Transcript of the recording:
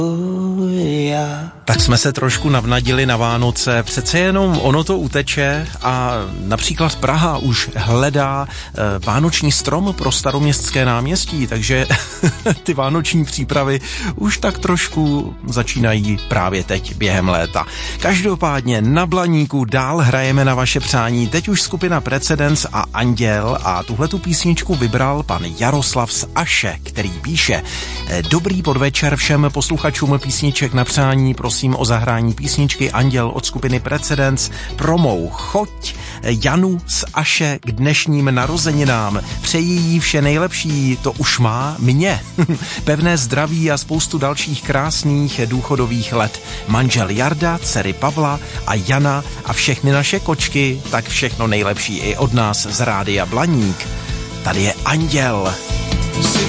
Tak jsme se trošku navnadili na Vánoce, přece jenom ono to uteče a například Praha už hledá vánoční strom pro Staroměstské náměstí, takže ty vánoční přípravy už tak trošku začínají právě teď během léta. Každopádně na Blaníku dál hrajeme na vaše přání, teď už skupina Precedens a Anděl a tuhletu písničku vybral pan Jaroslav z Aše, který píše: Dobrý podvečer všem posluchačům písniček na přání, prosím o zahrání písničky Anděl od skupiny Precedens pro mou choť Janu z Aše k dnešním narozeninám. Přeji jí vše nejlepší, to už má mě. Pevné zdraví a spoustu dalších krásných důchodových let. Manžel Jarda, dcery Pavla a Jana a všechny naše kočky, tak všechno nejlepší i od nás z Rádia Blaník. Tady je Anděl.